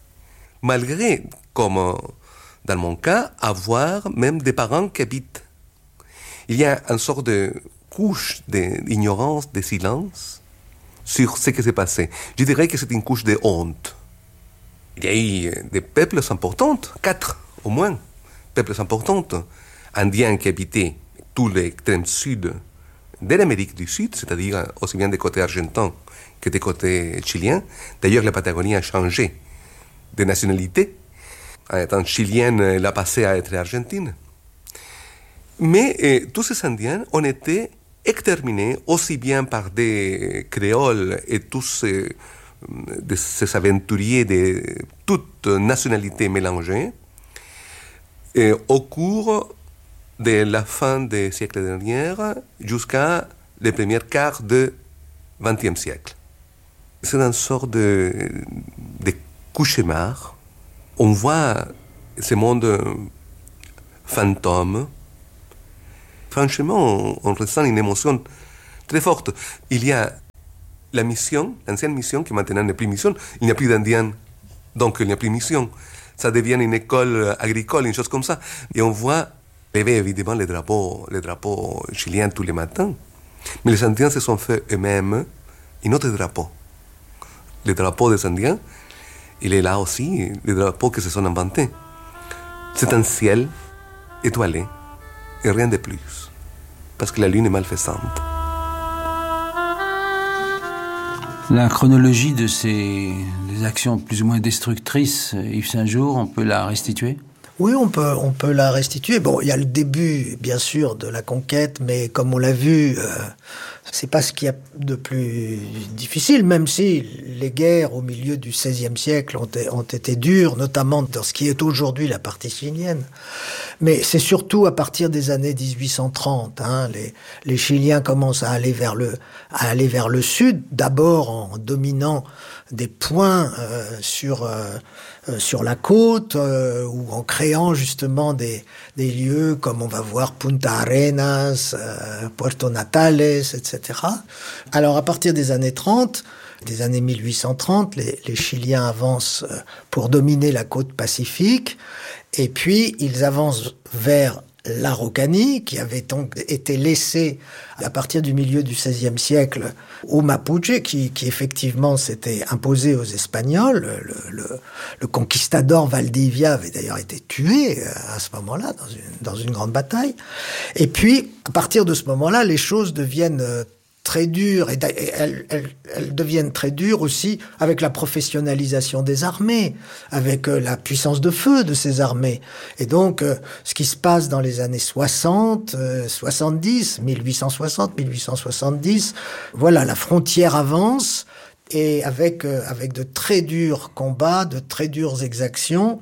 Malgré, comme dans mon cas, avoir même des parents qui habitent. Il y a une sorte de couche d'ignorance, de silence, sur ce qui s'est passé. Je dirais que c'est une couche de honte. Il y a eu des peuples importants, quatre au moins, peuples importants, indiens qui habitaient tout l'extrême sud de l'Amérique du Sud, c'est-à-dire aussi bien des côtés argentins que des côtés chiliens. D'ailleurs, la Patagonie a changé de nationalité. En étant chilienne, elle a passé à être argentine. Mais eh, tous ces Indiens ont été exterminés aussi bien par des créoles et tous ces, de ces aventuriers de toutes nationalités mélangées et au cours de la fin du siècle dernier jusqu'à les premiers quarts du vingtième siècle. C'est une sorte de, de cauchemar. On voit ce monde fantôme. Franchement, on, on ressent une émotion très forte. Il y a la mission, l'ancienne mission, qui maintenant n'est plus mission. Il n'y a plus d'Indiens, donc il n'y a plus mission. Ça devient une école agricole, une chose comme ça. Et on voit lever évidemment les drapeaux, les drapeaux chiliens tous les matins. Mais les Indiens se sont fait eux-mêmes un autre drapeau. Le drapeau des Indiens, il est là aussi, les drapeaux qui se sont inventés. C'est un ciel étoilé et rien de plus. Parce que la lune est malfaisante. La chronologie de ces des actions plus ou moins destructrices, Yves Saint-Jour, on peut la restituer ? Oui, on peut, on peut la restituer. Bon, il y a le début, bien sûr, de la conquête, mais comme on l'a vu, euh, c'est pas ce qu'il y a de plus difficile, même si les guerres au milieu du seizième siècle ont, ont été dures, notamment dans ce qui est aujourd'hui la partie chilienne. Mais c'est surtout à partir des années dix-huit cent trente, hein, les, les Chiliens commencent à aller vers le, à aller vers le sud, d'abord en dominant des points euh, sur euh, euh, sur la côte euh, ou en créant justement des des lieux comme on va voir Punta Arenas, euh, Puerto Natales, et cetera. Alors à partir des années trente, des années mille huit cent trente, les, les Chiliens avancent pour dominer la côte pacifique et puis ils avancent vers l'Araucanie, qui avait donc été laissée à partir du milieu du seizième siècle aux Mapuche, qui, qui effectivement s'était imposé aux Espagnols. Le, le, le conquistador Valdivia avait d'ailleurs été tué à ce moment-là, dans une, dans une grande bataille. Et puis, à partir de ce moment-là, les choses deviennent très dures, et elles, elles, elles deviennent très dures aussi avec la professionnalisation des armées, avec euh, la puissance de feu de ces armées. Et donc, euh, ce qui se passe dans les années soixante, euh, soixante-dix, mille huit cent soixante, mille huit cent soixante-dix, voilà, la frontière avance, et avec, euh, avec de très durs combats, de très dures exactions.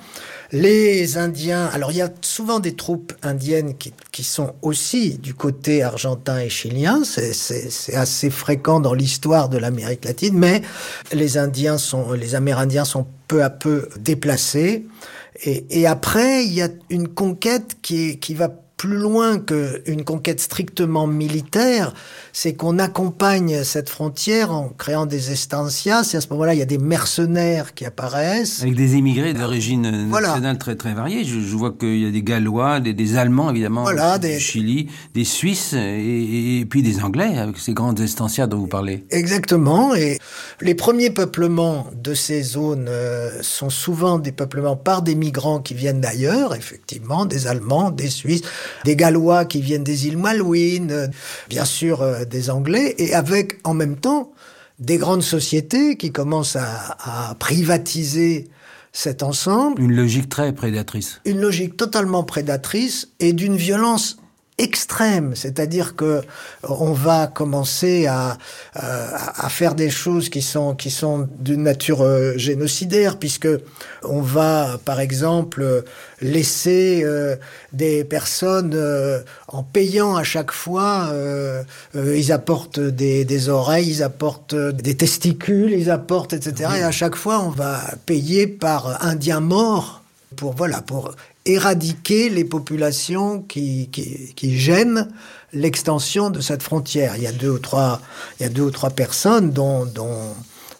Les Indiens, alors il y a souvent des troupes indiennes qui, qui sont aussi du côté argentin et chilien, c'est, c'est, c'est assez fréquent dans l'histoire de l'Amérique latine, mais les Indiens sont, les Amérindiens sont peu à peu déplacés. Et, et après, il y a une conquête qui, est, qui va plus loin qu'une conquête strictement militaire, c'est qu'on accompagne cette frontière en créant des estancias, et à ce moment-là, il y a des mercenaires qui apparaissent. Avec des immigrés d'origine voilà. nationale très, très variée. Je, je vois qu'il y a des Gallois, des, des Allemands, évidemment, voilà, du des... Chili, des Suisses, et, et puis des Anglais, avec ces grandes estancias dont vous parlez. Exactement, et les premiers peuplements de ces zones euh, sont souvent des peuplements par des migrants qui viennent d'ailleurs, effectivement, des Allemands, des Suisses, des Gallois qui viennent des îles Malouines, euh, bien sûr euh, des Anglais, et avec en même temps des grandes sociétés qui commencent à, à privatiser cet ensemble. Une logique très prédatrice. Une logique totalement prédatrice et d'une violence extrême, c'est-à-dire que on va commencer à, à, à faire des choses qui sont qui sont d'une nature euh, génocidaire, puisque on va par exemple laisser euh, des personnes euh, en payant à chaque fois, euh, euh, ils apportent des, des oreilles, ils apportent des testicules, ils apportent et cetera. Oui. Et à chaque fois, on va payer par indien mort pour voilà pour éradiquer les populations qui, qui, qui gênent l'extension de cette frontière. Il y a deux ou trois, il y a deux ou trois personnes dont, dont,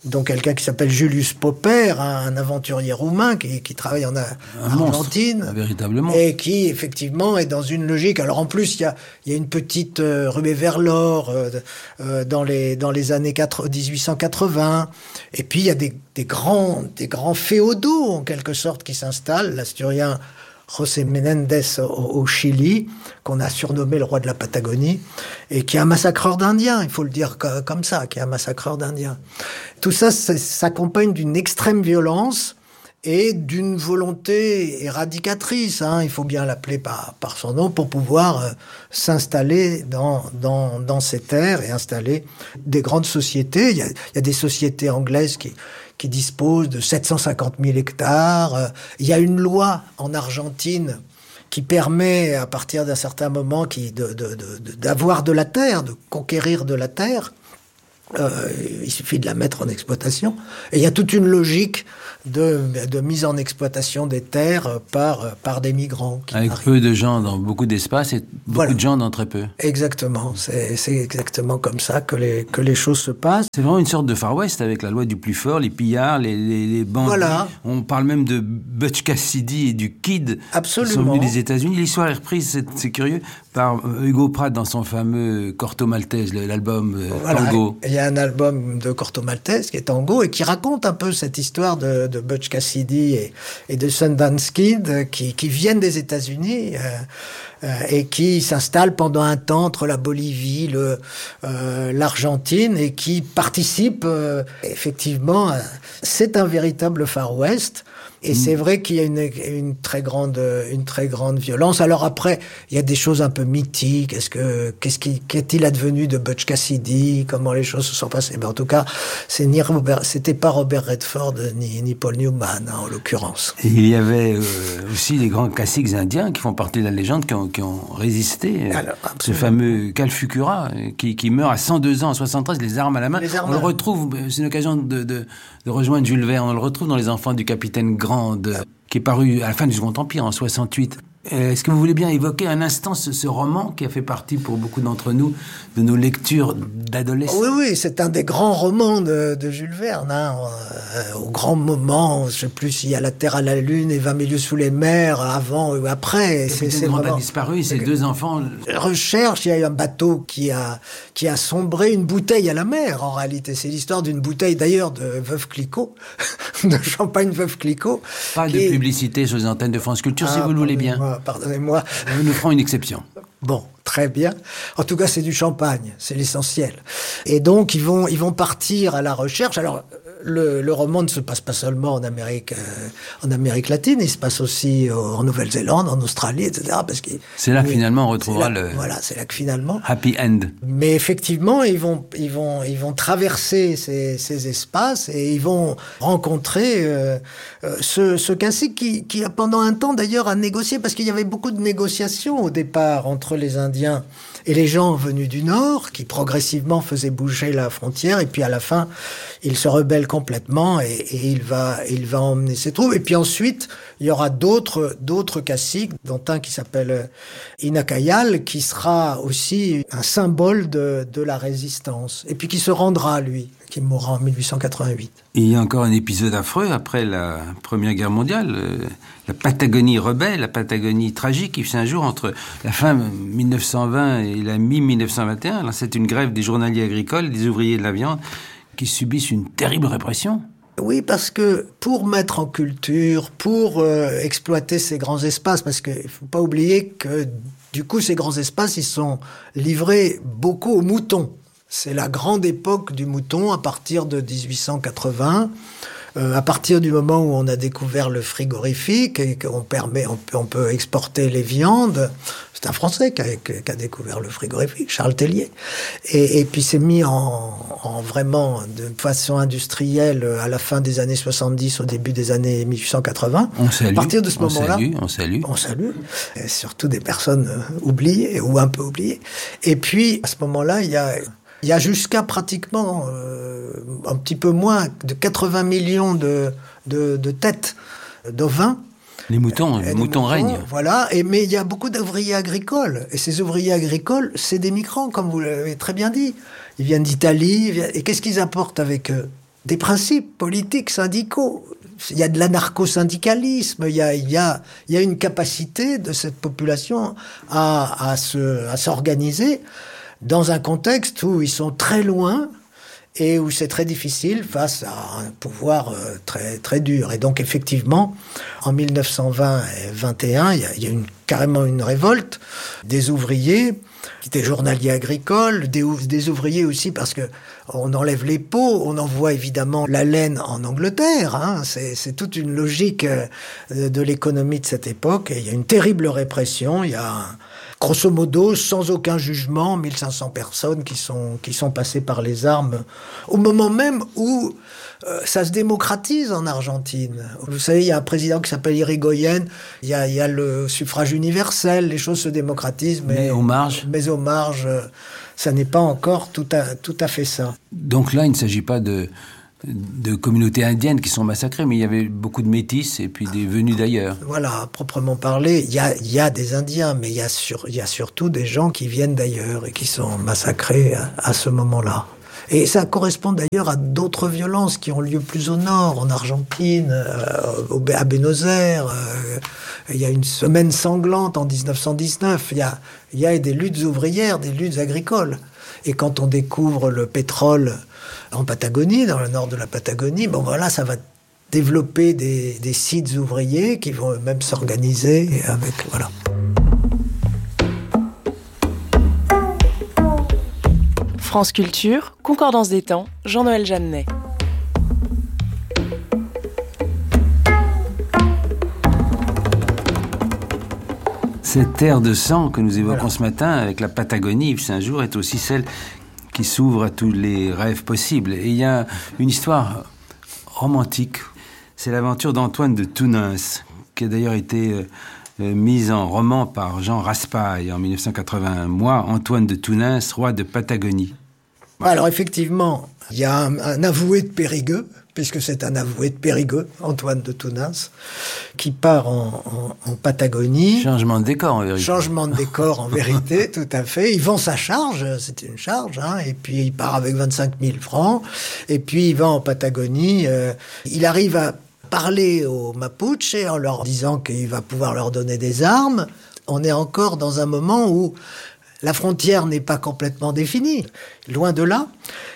donc quelqu'un qui s'appelle Julius Popper, un aventurier roumain qui, qui travaille en, en Argentine, monstre, véritablement, et qui effectivement est dans une logique. Alors en plus, il y a, il y a une petite euh, ruée vers l'or euh, euh, dans les dans les années dix-huit cent quatre-vingts, et puis il y a des, des grands des grands féodaux en quelque sorte qui s'installent. L'Asturien José Menéndez au, au Chili, qu'on a surnommé le roi de la Patagonie, et qui est un massacreur d'Indiens, il faut le dire comme ça, qui est un massacreur d'Indiens. Tout ça s'accompagne d'une extrême violence et d'une volonté éradicatrice, hein, il faut bien l'appeler par, par son nom, pour pouvoir euh, s'installer dans, dans, dans ces terres et installer des grandes sociétés. Il y a, il y a des sociétés anglaises qui... qui dispose de sept cent cinquante mille hectares. Il y a une loi en Argentine qui permet, à partir d'un certain moment, qui, de, de, de, d'avoir de la terre, de conquérir de la terre. Euh, il suffit de la mettre en exploitation. Et il y a toute une logique de, de mise en exploitation des terres par, par des migrants. Qui Avec arrivent. Peu de gens dans beaucoup d'espace et beaucoup voilà. de gens dans très peu. Exactement. C'est, c'est exactement comme ça que les, que les choses se passent. C'est vraiment une sorte de Far West avec la loi du plus fort, les pillards, les, les, les bandits. Voilà. On parle même de Butch Cassidy et du Kid. Absolument. Qui sont venus des États-Unis. L'histoire est reprise, c'est, c'est curieux, par Hugo Pratt dans son fameux Corto Maltese, l'album voilà. Tango. Il y a un album de Corto Maltese qui est Tango et qui raconte un peu cette histoire de, de Butch Cassidy et, et de Sundance Kid qui, qui viennent des États-Unis euh, euh, et qui s'installent pendant un temps entre la Bolivie, le, euh, l'Argentine et qui participent euh, effectivement. Euh, c'est un véritable Far West. Et mmh. c'est vrai qu'il y a une, une très grande, une très grande violence. Alors après, il y a des choses un peu mythiques. Est-ce que, qu'est-ce qui, qu'est-il advenu de Butch Cassidy? Comment les choses se sont passées? Ben, en tout cas, c'est ni Robert, c'était pas Robert Redford, ni, ni Paul Newman, hein, en l'occurrence. Et il y avait euh, aussi les grands caciques indiens qui font partie de la légende, qui ont, qui ont résisté. Alors, ce fameux Calfucura, qui, qui meurt à cent deux ans, en soixante-treize, les armes à la main. On le retrouve, c'est une occasion de, de, de rejoindre Jules Verne, on le retrouve dans Les Enfants du Capitaine Grant, De, qui est paru à la fin du Second Empire en soixante-huit. Est-ce que vous voulez bien évoquer un instant ce, ce roman qui a fait partie pour beaucoup d'entre nous de nos lectures d'adolescents? Oui, oui, c'est un des grands romans de, de Jules Verne. Hein. Euh, au grand moment, je ne sais plus s'il y a La Terre à la Lune et vingt milieux sous les mers, avant ou après. C'est, c'est vraiment... a disparu, ces deux enfants... Recherche, il y a eu un bateau qui a, qui a sombré, une bouteille à la mer, en réalité. C'est l'histoire d'une bouteille, d'ailleurs, de Veuve Clicquot, de champagne Veuve Clicquot. Pas de est... publicité sur les antennes de France Culture, ah, si vous le voulez bien. Pardonnez-moi. Nous ferons une exception. Bon, très bien. En tout cas, c'est du champagne, c'est l'essentiel. Et donc, ils vont, ils vont partir à la recherche. Alors, le, le roman ne se passe pas seulement en Amérique, euh, en Amérique latine, il se passe aussi en Nouvelle-Zélande, en Australie, et cetera. Parce que c'est là que finalement on retrouvera là, le. Voilà, c'est là que finalement. Happy end. Mais effectivement, ils vont, ils vont, ils vont traverser ces, ces espaces et ils vont rencontrer euh, euh, ce, ce cacique qui, qui a pendant un temps d'ailleurs a négocié, parce qu'il y avait beaucoup de négociations au départ entre les Indiens et les gens venus du Nord, qui progressivement faisaient bouger la frontière, et puis à la fin, il se rebelle complètement et, et il va, il va emmener ses troupes. Et puis ensuite, il y aura d'autres, d'autres caciques, dont un qui s'appelle Inacayal, qui sera aussi un symbole de, de la résistance, et puis qui se rendra, lui, qui mourra en mille huit cent quatre-vingt-huit. Et il y a encore un épisode affreux après la Première Guerre mondiale, euh, la Patagonie rebelle, la Patagonie tragique, qui fait un jour entre la fin mille neuf cent vingt et la mi-mille neuf cent vingt et un. Là, c'est une grève des journaliers agricoles, des ouvriers de la viande, qui subissent une terrible répression. Oui, parce que pour mettre en culture, pour euh, exploiter ces grands espaces, parce qu'il ne faut pas oublier que du coup, ces grands espaces, ils sont livrés beaucoup aux moutons. C'est la grande époque du mouton à partir de dix-huit cent quatre-vingts, euh, à partir du moment où on a découvert le frigorifique et qu'on permet, on peut, on peut exporter les viandes. C'est un Français qui a, qui a découvert le frigorifique, Charles Tellier. Et, et puis c'est mis en, en vraiment de façon industrielle à la fin des années soixante-dix, au début des années mille huit cent quatre-vingts. On salue, à partir de ce on moment-là, salue, on salue. On salue. Et surtout des personnes oubliées ou un peu oubliées. Et puis à ce moment-là, il y a Il y a jusqu'à pratiquement euh, un petit peu moins de quatre-vingts millions de, de, de têtes d'ovins. Les moutons, les moutons règnent. Voilà, et, mais il y a beaucoup d'ouvriers agricoles. Et ces ouvriers agricoles, c'est des migrants, comme vous l'avez très bien dit. Ils viennent d'Italie. Et qu'est-ce qu'ils apportent avec eux? des principes politiques syndicaux. Il y a de l'anarcho-syndicalisme, il y a, il y a, il y a une capacité de cette population à, à, se, à s'organiser dans un contexte où ils sont très loin et où c'est très difficile face à un pouvoir euh, très, très dur. Et donc, effectivement, en mille neuf cent vingt et vingt et un, il y a, il y a une, carrément une révolte des ouvriers qui étaient journaliers agricoles, des, des ouvriers aussi parce que on enlève les peaux, on envoie évidemment la laine en Angleterre. Hein, c'est, c'est toute une logique euh, de l'économie de cette époque. Et il y a une terrible répression, il y a... Un, grosso modo, sans aucun jugement, mille cinq cents personnes qui sont, qui sont passées par les armes au moment même où euh, ça se démocratise en Argentine. Vous savez, il y a un président qui s'appelle Irigoyen, il y a, il y a le suffrage universel, les choses se démocratisent, mais, mais aux marges, mais aux marges, ça n'est pas encore tout à, tout à fait ça. Donc là, il ne s'agit pas de... de communautés indiennes qui sont massacrées, mais il y avait beaucoup de métis et puis des venus d'ailleurs. Voilà, à proprement parler, il y a, il y a des Indiens, mais il y a, sur, il y a surtout des gens qui viennent d'ailleurs et qui sont massacrés à, à ce moment-là. Et ça correspond d'ailleurs à d'autres violences qui ont lieu plus au nord, en Argentine, euh, à Buenos Aires. Euh, il y a une semaine sanglante en dix-neuf cent dix-neuf. Il y a, il y a des luttes ouvrières, des luttes agricoles. Et quand on découvre le pétrole en Patagonie, dans le nord de la Patagonie, bon voilà, ça va développer des, des sites ouvriers qui vont eux-mêmes s'organiser avec, voilà. France Culture, Concordance des temps, Jean-Noël Jeannet. Cette terre de sang que nous évoquons Voilà. ce matin avec la Patagonie, Yves Saint-Jour, est aussi celle qui s'ouvre à tous les rêves possibles. Et il y a une histoire romantique, c'est l'aventure d'Antoine de Tounens, qui a d'ailleurs été euh, mise en roman par Jean Raspail en dix-neuf cent quatre-vingt-un. Moi, Antoine de Tounens, roi de Patagonie. Alors effectivement, il y a un, un avoué de Périgueux, puisque c'est un avoué de Périgueux, Antoine de Tounens, qui part en, en, en Patagonie. Changement de décor, en vérité. Changement de décor, en vérité, tout à fait. Il vend sa charge, c'était une charge, hein, et puis il part avec vingt-cinq mille francs, et puis il va en Patagonie. Euh, il arrive à parler aux Mapuches en leur disant qu'il va pouvoir leur donner des armes. On est encore dans un moment où la frontière n'est pas complètement définie, loin de là.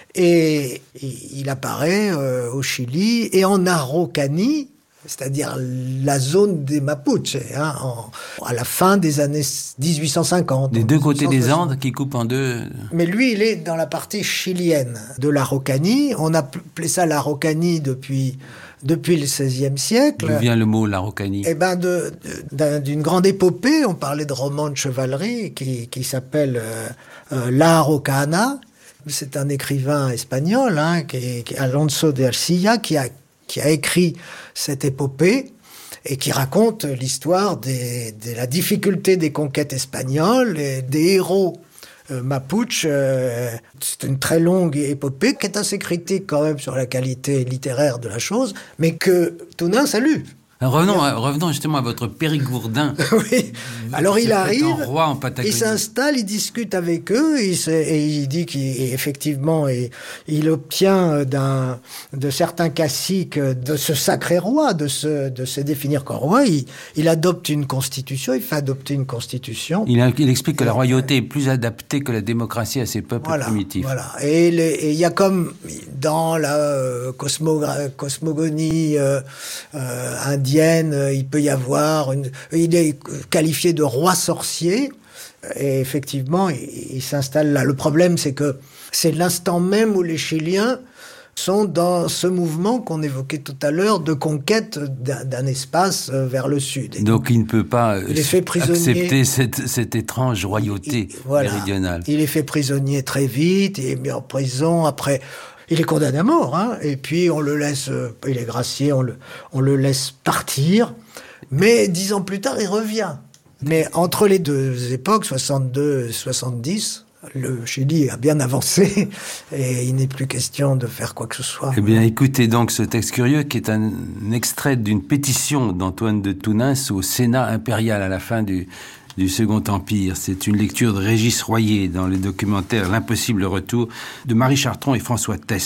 Et il apparaît euh, au Chili et en Araucanie, c'est-à-dire la zone des Mapuches, hein, en, à la fin des années dix-huit cent cinquante. Des deux côtés des Andes qui coupent en deux. Mais lui, il est dans la partie chilienne de l'Araucanie. On a appelé ça l'Araucanie depuis, depuis le seizième siècle. D'où vient le mot l'Araucanie ? Eh ben, de, de, d'une grande épopée, on parlait de roman de chevalerie qui, qui s'appelle euh, euh, La Araucana. C'est un écrivain espagnol, hein, qui est, qui est Alonso de Arcilla, qui a, qui a écrit cette épopée et qui raconte l'histoire des, de la difficulté des conquêtes espagnoles et des héros euh, mapuches. Euh, c'est une très longue épopée qui est assez critique quand même sur la qualité littéraire de la chose, mais que Tounens a lu. Revenons, à, revenons justement à votre Périgourdin. Oui. Alors il arrive, roi en Patagonie. Il s'installe, il discute avec eux, il se, et il dit qu'effectivement, il, il obtient d'un, de certains caciques de ce sacré roi, de se, de se définir comme roi. Il, il adopte une constitution, il fait adopter une constitution. Il, a, il explique que la royauté est plus adaptée que la démocratie à ses peuples voilà, primitifs. Voilà. Et il y a comme dans la euh, cosmo, cosmogonie euh, euh, indienne, il peut y avoir une, il est qualifié de roi sorcier et effectivement il, il s'installe là. Le problème c'est que c'est l'instant même où les Chiliens sont dans ce mouvement qu'on évoquait tout à l'heure de conquête d'un, d'un espace vers le sud. Et donc il ne peut pas il est fait accepter cette, cette étrange royauté il, voilà, méridionale. Il est fait prisonnier très vite, il est mis en prison après. Il est condamné à mort, hein, et puis on le laisse, euh, il est gracié, on le, on le laisse partir, mais dix ans plus tard, il revient. Mais entre les deux époques, soixante-deux soixante-dix, le Chili a bien avancé, et il n'est plus question de faire quoi que ce soit. Eh bien, écoutez donc ce texte curieux, qui est un extrait d'une pétition d'Antoine de Tounens au Sénat impérial à la fin du... du Second Empire. C'est une lecture de Régis Royer dans le documentaire L'impossible retour de Marie Chartrand et François Test.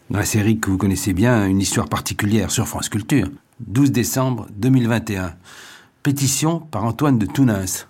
dans la série que vous connaissez bien, Une histoire particulière sur France Culture. douze décembre deux mille vingt et un. Pétition par Antoine de Tounens.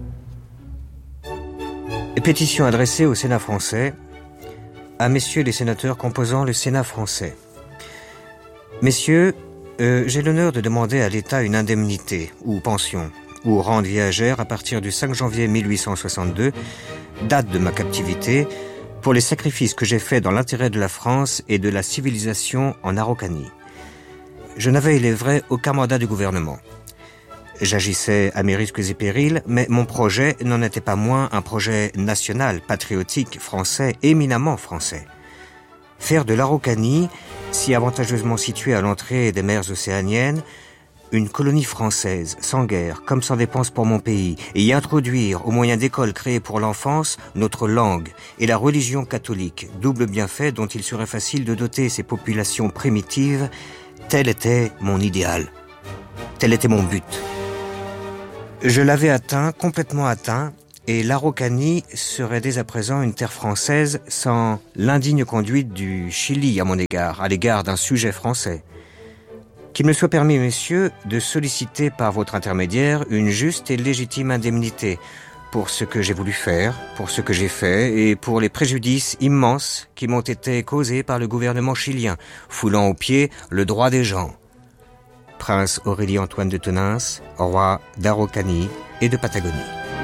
Pétition adressée au Sénat français, à messieurs les sénateurs composant le Sénat français. Messieurs, euh, j'ai l'honneur de demander à l'État une indemnité, ou pension, ou rente viagère à partir du cinq janvier mille huit cent soixante-deux, date de ma captivité, pour les sacrifices que j'ai faits dans l'intérêt de la France et de la civilisation en Araucanie. Je n'avais, il est vrai, aucun mandat du gouvernement. J'agissais à mes risques et périls, mais mon projet n'en était pas moins un projet national, patriotique, français, éminemment français. Faire de l'Araucanie, si avantageusement située à l'entrée des mers océaniennes, une colonie française, sans guerre, comme sans dépense pour mon pays, et y introduire, au moyen d'écoles créées pour l'enfance, notre langue et la religion catholique, double bienfait dont il serait facile de doter ces populations primitives, tel était mon idéal. Tel était mon but. Je l'avais atteint, complètement atteint, et l'Araucanie serait dès à présent une terre française sans l'indigne conduite du Chili à mon égard, à l'égard d'un sujet français. Qu'il me soit permis, messieurs, de solliciter par votre intermédiaire une juste et légitime indemnité pour ce que j'ai voulu faire, pour ce que j'ai fait et pour les préjudices immenses qui m'ont été causés par le gouvernement chilien, foulant aux pieds le droit des gens. Prince Aurélie-Antoine de Tounens, roi d'Araucanie et de Patagonie.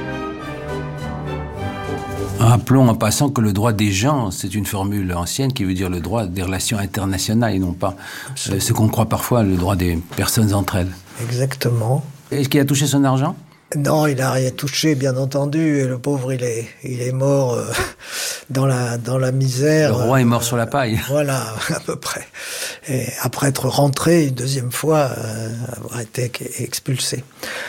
Rappelons en passant que le droit des gens, c'est une formule ancienne qui veut dire le droit des relations internationales et non pas euh, ce qu'on croit parfois, le droit des personnes entre elles. Exactement. Est-ce qu'il a touché son argent ? Non, il n'a rien touché, bien entendu. Et le pauvre, il est, il est mort euh, dans la, dans la misère. Le roi est mort euh, sur la paille. Voilà, à peu près. Et après être rentré une deuxième fois, euh, avoir été expulsé.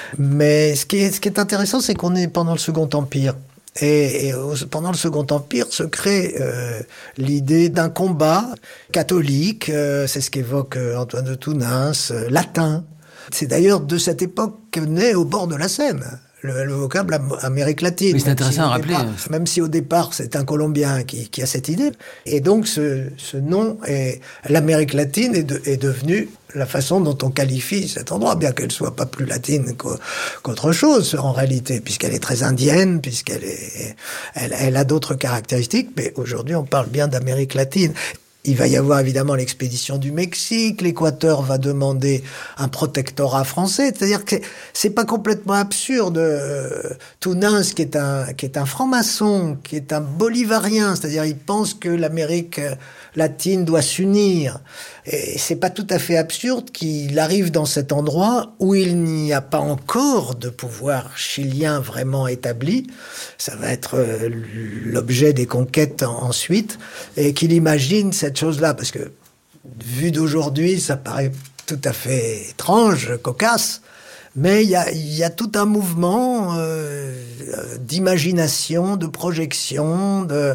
Mais ce qui est, ce qui est intéressant, c'est qu'on est pendant le Second Empire. Et, et pendant le Second Empire se crée euh, l'idée d'un combat catholique, euh, c'est ce qu'évoque Antoine de Tounens, euh, latin. C'est d'ailleurs de cette époque que naît Au bord de la Seine le, le vocable Amérique latine. Oui, c'est intéressant si à rappeler. Départ, même si au départ c'est un Colombien qui, qui a cette idée. Et donc ce, ce nom, est, l'Amérique latine est, de, est devenue la façon dont on qualifie cet endroit, bien qu'elle soit pas plus latine qu'autre chose en réalité, puisqu'elle est très indienne, puisqu'elle est, elle, elle a d'autres caractéristiques, mais aujourd'hui on parle bien d'Amérique latine. Il va y avoir évidemment l'expédition du Mexique, l'Équateur va demander un protectorat français, c'est-à-dire que c'est pas complètement absurde. Euh, Tounens, qui est un qui est un franc-maçon, qui est un bolivarien, c'est-à-dire il pense que l'Amérique latine doit s'unir. Et c'est pas tout à fait absurde qu'il arrive dans cet endroit où il n'y a pas encore de pouvoir chilien vraiment établi. Ça va être euh, l'objet des conquêtes ensuite, et qu'il imagine cette chose-là, parce que vu d'aujourd'hui, ça paraît tout à fait étrange, cocasse, mais il y a, y a tout un mouvement euh, d'imagination, de projection, de,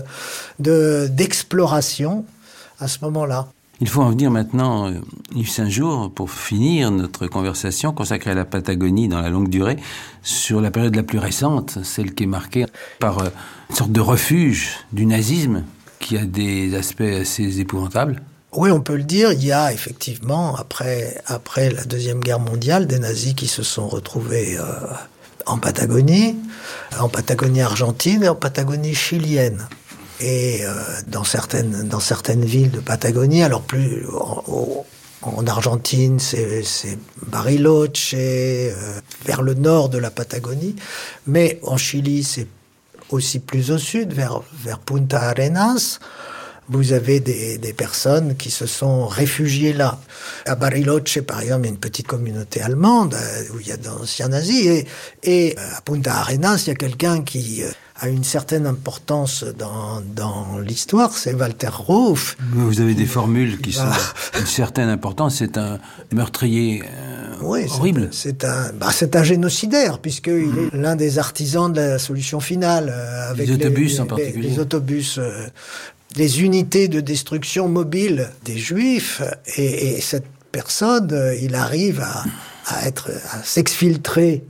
de, d'exploration à ce moment-là. Il faut en venir maintenant, Yves Saint-Jour, pour finir notre conversation consacrée à la Patagonie dans la longue durée, sur la période la plus récente, celle qui est marquée par une sorte de refuge du nazisme, qui a des aspects assez épouvantables. Oui, on peut le dire. Il y a effectivement, après, après la Deuxième Guerre mondiale, des nazis qui se sont retrouvés euh, en Patagonie, en Patagonie argentine et en Patagonie chilienne. Et euh, dans certaines dans certaines villes de Patagonie, alors plus en, en Argentine, c'est, c'est Bariloche, euh, vers le nord de la Patagonie, mais en Chili, c'est aussi plus au sud, vers vers Punta Arenas. Vous avez des, des personnes qui se sont réfugiées là. À Bariloche, par exemple, il y a une petite communauté allemande où il y a d'anciens nazis. Et, et à Punta Arenas, il y a quelqu'un qui a une certaine importance dans, dans l'histoire, c'est Walter Rauff. Vous avez des formules qui sont d'une certaine importance. C'est un meurtrier euh, oui, horrible. C'est, c'est, un, bah, c'est un génocidaire, puisqu'il mmh. est l'un des artisans de la solution finale. Euh, avec les autobus les, en particulier. Les, les autobus... Euh, des unités de destruction mobile des Juifs, et, et cette personne, il arrive à, à être, à s'exfiltrer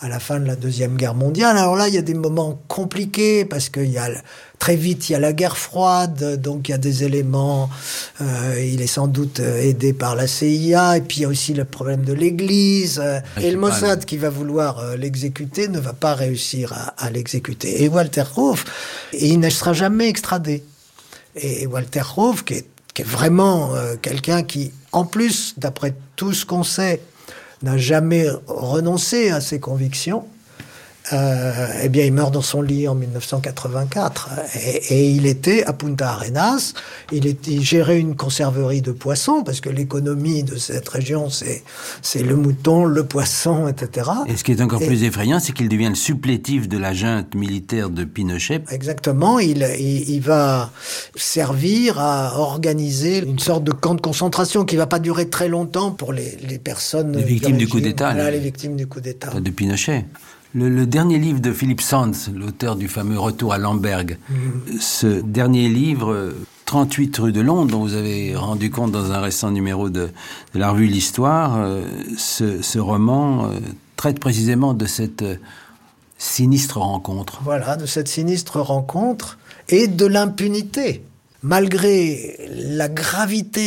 à la fin de la Deuxième Guerre mondiale. Alors là, il y a des moments compliqués parce qu'il y a très vite, il y a la guerre froide, donc il y a des éléments, euh, il est sans doute aidé par la C I A, et puis il y a aussi le problème de l'Église, euh, et le Mossad qui va vouloir euh, l'exécuter ne va pas réussir à, à l'exécuter. Et Walter Rauff, il ne sera jamais extradé. Et Walter Rauff, qui est, qui est vraiment euh, quelqu'un qui, en plus, d'après tout ce qu'on sait, n'a jamais renoncé à ses convictions, euh, eh bien, il meurt dans son lit en dix-neuf cent quatre-vingt-quatre. Et, et il était à Punta Arenas. Il, était, il gérait une conserverie de poissons, parce que l'économie de cette région, c'est, c'est le mouton, le poisson, et cetera. Et ce qui est encore et, plus effrayant, c'est qu'il devient le supplétif de la junte militaire de Pinochet. Exactement. Il, il, il va servir à organiser une sorte de camp de concentration qui va pas durer très longtemps pour les, les personnes... Les victimes du, du coup d'État. Voilà, les victimes du coup d'État. De Pinochet. Le, le dernier livre de Philippe Sands, l'auteur du fameux Retour à Lemberg, mmh. ce dernier livre, trente-huit rue de Londres, dont vous avez rendu compte dans un récent numéro de, de la revue L'Histoire, euh, ce, ce roman euh, traite précisément de cette euh, sinistre rencontre. Voilà, de cette sinistre rencontre et de l'impunité. Malgré la gravité